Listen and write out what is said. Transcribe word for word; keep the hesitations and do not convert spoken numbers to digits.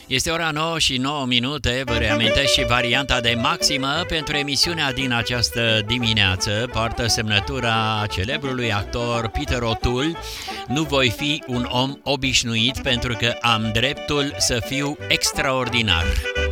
Este ora nouă și nouă minute, vă reamintesc și varianta de maximă pentru emisiunea din această dimineață. Poartă semnătura celebrului actor Peter O'Toole. Nu voi fi un om obișnuit pentru că am dreptul să fiu extraordinar.